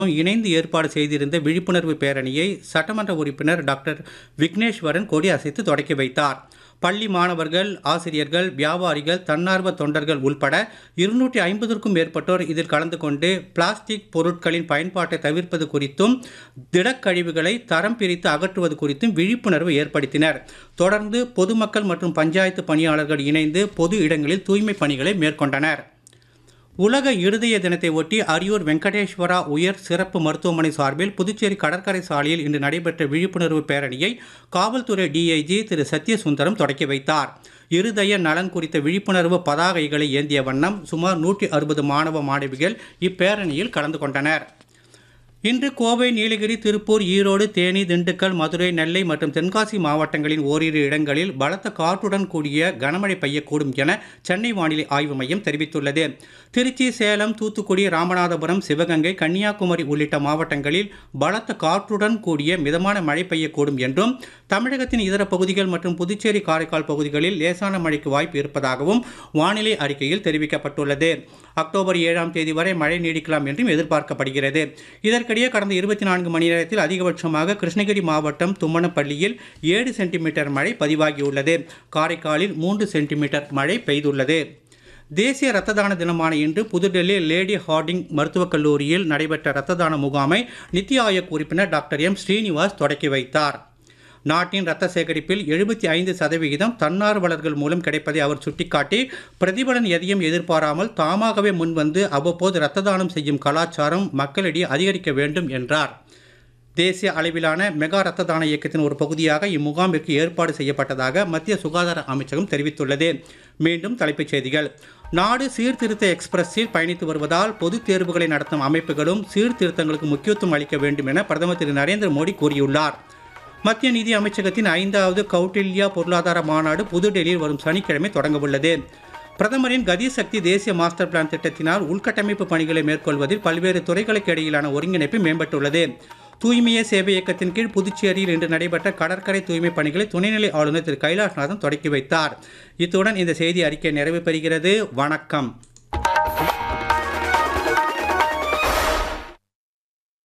இணைந்து ஏற்பாடு செய்திருந்த விழிப்புணர்வு பேரணியை சட்டமன்ற உறுப்பினர் டாக்டர் விக்னேஸ்வரன் கொடி அசைத்து தொடக்கி வைத்தார். பள்ளி மாணவர்கள், ஆசிரியர்கள், வியாபாரிகள், தன்னார்வ தொண்டர்கள் உள்பட 250க்கும் மேற்பட்டோர் இதில் கலந்து கொண்டு பிளாஸ்டிக் பொருட்களின் பயன்பாட்டை தவிர்ப்பது குறித்தும் திடக்கழிவுகளை தரம் பிரித்து அகற்றுவது குறித்தும் விழிப்புணர்வு ஏற்படுத்தினர். தொடர்ந்து பொதுமக்கள் மற்றும் பஞ்சாயத்து பணியாளர்கள் இணைந்து பொது இடங்களில் தூய்மை பணிகளை மேற்கொண்டனர். உலக இருதய தினத்தை ஒட்டி அரியூர் வெங்கடேஸ்வரா உயர் சிறப்பு மருத்துவமனை சார்பில் புதுச்சேரி கடற்கரை சாலையில் இன்று நடைபெற்ற விழிப்புணர்வு பேரணியை காவல்துறை டிஐஜி திரு சத்யசுந்தரம் தொடக்கி வைத்தார். இருதய நலன் குறித்த விழிப்புணர்வு பதாகைகளை ஏந்திய வண்ணம் சுமார் 160 மாணவ மாணவிகள் இப்பேரணியில் கலந்து கொண்டனர். இன்று கோவை, நீலகிரி, திருப்பூர், ஈரோடு, தேனி, திண்டுக்கல், மதுரை, நெல்லை மற்றும் தென்காசி மாவட்டங்களின் ஓரிரு இடங்களில் பலத்த காற்றுடன் கூடிய கனமழை பெய்யக்கூடும் என சென்னை வானிலை ஆய்வு மையம் தெரிவித்துள்ளது. திருச்சி, சேலம், தூத்துக்குடி, ராமநாதபுரம், சிவகங்கை, கன்னியாகுமரி உள்ளிட்ட மாவட்டங்களில் பலத்த காற்றுடன் கூடிய மிதமான மழை பெய்யக்கூடும் என்றும், தமிழகத்தின் இதர பகுதிகள் மற்றும் புதுச்சேரி, காரைக்கால் பகுதிகளில் லேசான மழைக்கு வாய்ப்பு இருப்பதாகவும் வானிலை அறிக்கையில் தெரிவிக்கப்பட்டுள்ளது. அக்டோபர் 7ஆம் தேதி வரை மழை நீடிக்கலாம் என்றும் எதிர்பார்க்கப்படுகிறது. இதற்கிடையே கடந்த 24 மணி நேரத்தில் அதிகபட்சமாக கிருஷ்ணகிரி மாவட்டம் தும்மனப்பள்ளியில் 7 சென்டிமீட்டர் மழை பதிவாகியுள்ளது. காரைக்காலில் 3 சென்டிமீட்டர் மழை பெய்துள்ளது. தேசிய இரத்த தான தினமான இன்று புதுடெல்லி லேடி ஹார்டிங் மருத்துவக் கல்லூரியில் நடைபெற்ற இரத்த தான முகாமை நித்தி ஆயோக் உறுப்பினர் டாக்டர் எம் ஸ்ரீனிவாஸ் தொடக்கி வைத்தார். நாட்டின் இரத்த சேகரிப்பில் 75% தன்னார்வலர்கள் மூலம் கிடைப்பதை அவர் சுட்டிக்காட்டி, பிரதிபலன் எதையும் எதிர்பாராமல் தாமாகவே முன்வந்து அவ்வப்போது இரத்த தானம் செய்யும் கலாச்சாரம் மக்களிடையே அதிகரிக்க வேண்டும் என்றார். தேசிய அளவிலான மெகா இரத்த தான இயக்கத்தின் ஒரு பகுதியாக இம்முகாமிற்கு ஏற்பாடு செய்யப்பட்டதாக மத்திய சுகாதார அமைச்சகம் தெரிவித்துள்ளது. மீண்டும் தலைப்புச் செய்திகள். நாடு சீர்திருத்த எக்ஸ்பிரஸில் பயணித்து வருவதால் பொதுத் தேர்வுகளை நடத்தும் அமைப்புகளும் சீர்திருத்தங்களுக்கு முக்கியத்துவம் அளிக்க வேண்டும் என பிரதமர் திரு நரேந்திர மோடி கூறியுள்ளார். மத்திய நிதி அமைச்சகத்தின் 5வது கௌடில்யா பொருளாதார மாநாடு புதுடெல்லியில் வரும் சனிக்கிழமை தொடங்கவுள்ளது. பிரதமரின் கதி சக்தி தேசிய மாஸ்டர் பிளான் திட்டத்தினால் உள்கட்டமைப்பு பணிகளை மேற்கொள்வதில் பல்வேறு துறைகளுக்கு இடையிலான ஒருங்கிணைப்பு மேம்பட்டுள்ளது. தூய்மையே சேவை இயக்கத்தின் கீழ் புதுச்சேரியில் இன்று நடைபெற்ற கடற்கரை தூய்மை பணிகளை துணைநிலை ஆளுநர் திரு கைலாஷ்நாதன் தொடக்கி வைத்தார். இத்துடன் இந்த செய்தி அறிக்கை நிறைவு பெறுகிறது. வணக்கம்.